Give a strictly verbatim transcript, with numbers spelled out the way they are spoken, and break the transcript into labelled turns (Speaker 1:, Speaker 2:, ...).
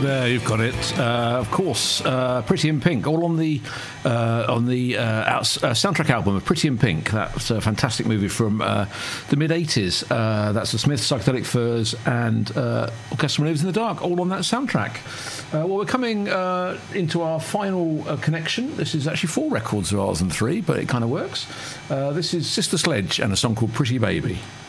Speaker 1: There, you've got it. Uh, of course, uh, Pretty in Pink, all on the uh, on the uh, out- uh, soundtrack album of Pretty in Pink. That's a fantastic movie from uh, the mid eighties. Uh, that's the Smiths, Psychedelic Furs, and uh, Orchestra Maneuvers in the Dark, all on that soundtrack. Uh, well, we're coming uh, into our final uh, connection. This is actually four records rather than three, but it kind of works. Uh, this is Sister Sledge and a song called Pretty Baby.